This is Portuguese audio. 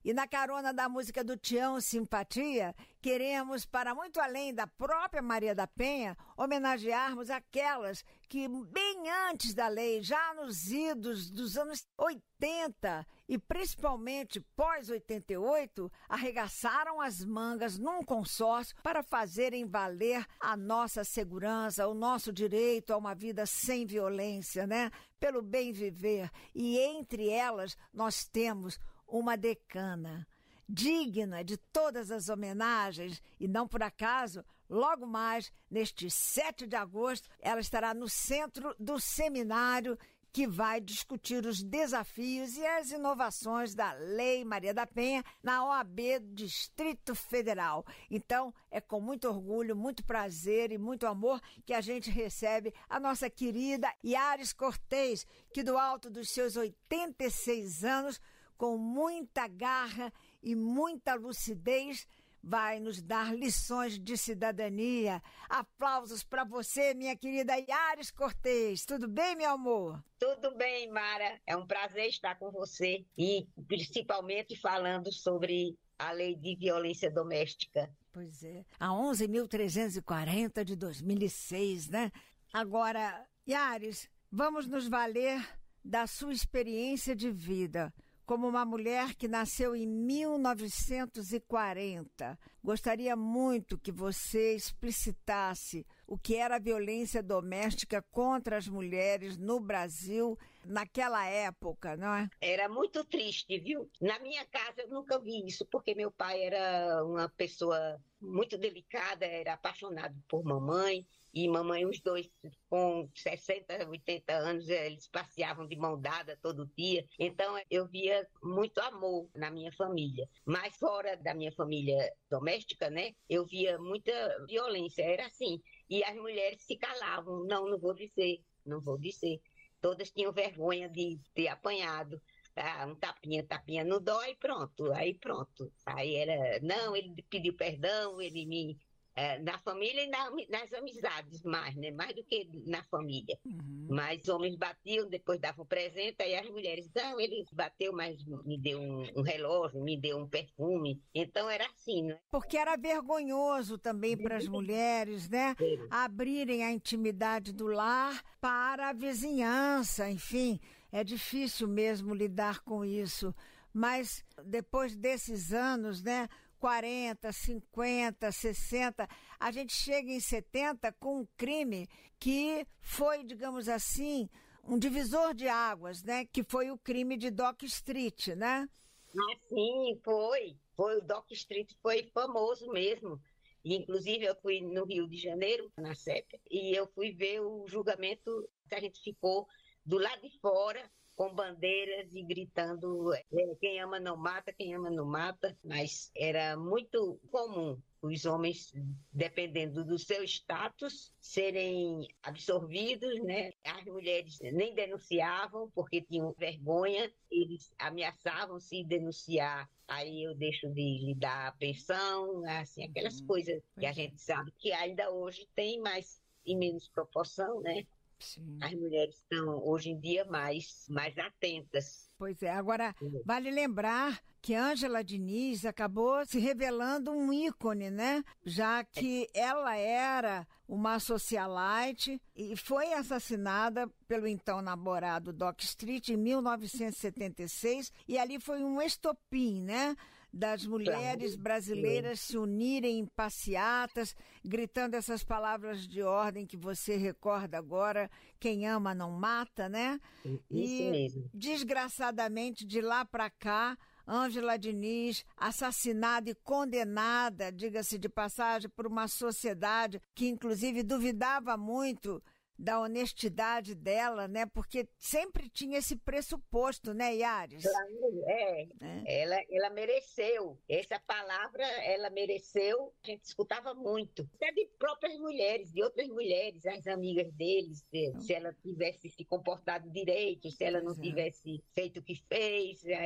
E na carona da música do Tião Simpatia, queremos, para muito além da própria Maria da Penha, homenagearmos aquelas que, bem antes da lei, já nos idos dos anos 80 e principalmente pós-88, arregaçaram as mangas num consórcio para fazerem valer a nossa segurança, o nosso direito a uma vida sem violência, né? Pelo bem viver. E entre elas nós temos uma decana digna de todas as homenagens, e não por acaso, logo mais, neste 7 de agosto, ela estará no centro do seminário que vai discutir os desafios e as inovações da Lei Maria da Penha na OAB Distrito Federal. Então, é com muito orgulho, muito prazer e muito amor que a gente recebe a nossa querida Yaris Cortez, que do alto dos seus 86 anos, com muita garra e muita lucidez, vai nos dar lições de cidadania. Aplausos para você, minha querida Yaris Cortez. Tudo bem, meu amor? Tudo bem, Mara. É um prazer estar com você e principalmente falando sobre a Lei de Violência Doméstica. Pois é, a 11.340 de 2006, né? Agora, Yaris, vamos nos valer da sua experiência de vida como uma mulher que nasceu em 1940. Gostaria muito que você explicitasse o que era a violência doméstica contra as mulheres no Brasil naquela época, não é? Era muito triste, viu? Na minha casa eu nunca vi isso, porque meu pai era uma pessoa muito delicada, era apaixonado por mamãe, e mamãe, os dois com 60, 80 anos, eles passeavam de mão dada todo dia. Então eu via muito amor na minha família. Mas fora da minha família doméstica, né, eu via muita violência, era assim. E as mulheres se calavam, não vou dizer, não vou dizer. Todas tinham vergonha de ter apanhado. Um tapinha não dói, pronto. Aí pronto. Aí era, não, ele pediu perdão, ele me... na família e nas amizades mais, né? Mais do que na família. Uhum. Mas os homens batiam, depois davam presente, aí as mulheres, não, ele bateu, mas me deu um relógio, me deu um perfume. Então era assim, né? Porque era vergonhoso também para as mulheres, né? Abrirem a intimidade do lar para a vizinhança, enfim. É difícil mesmo lidar com isso. Mas depois desses anos, né? 40, 50, 60, a gente chega em 70 com um crime que foi, digamos assim, um divisor de águas, né? Que foi o crime de Dock Street, né? Ah, sim, foi. O Dock Street foi famoso mesmo. E, inclusive, eu fui no Rio de Janeiro, na CEP, e eu fui ver o julgamento que a gente ficou do lado de fora, com bandeiras e gritando quem ama não mata, quem ama não mata. Mas era muito comum os homens, dependendo do seu status, serem absorvidos, né? As mulheres nem denunciavam porque tinham vergonha, eles ameaçavam se denunciar, aí eu deixo de lhe dar a pensão, assim, aquelas coisas que a gente sabe que ainda hoje tem, mas em menos proporção, né? Sim. As mulheres estão, hoje em dia, mais atentas. Pois é. Agora, vale lembrar que Ângela Diniz acabou se revelando um ícone, né? Já que ela era uma socialite e foi assassinada pelo então namorado Dock Street em 1976, e ali foi um estopim, né? Das mulheres brasileiras se unirem em passeatas, gritando essas palavras de ordem que você recorda agora, quem ama não mata, né? Isso mesmo. Desgraçadamente, de lá para cá, Ângela Diniz, assassinada e condenada, diga-se de passagem, por uma sociedade que inclusive duvidava muito da honestidade dela, né? Porque sempre tinha esse pressuposto, né, Yaris? Claro, Ela mereceu. Essa palavra, ela mereceu. A gente escutava muito. Até de próprias mulheres, de outras mulheres, as amigas deles, se ela tivesse se comportado direito, se ela não tivesse feito o que fez,